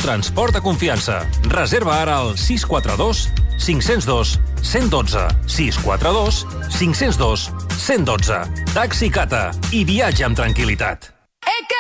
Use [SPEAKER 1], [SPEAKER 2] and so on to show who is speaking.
[SPEAKER 1] transport de confiança. Reserva ara al 642 502 112. 642 502 112. Taxi Cata i viatja amb tranquil·litat.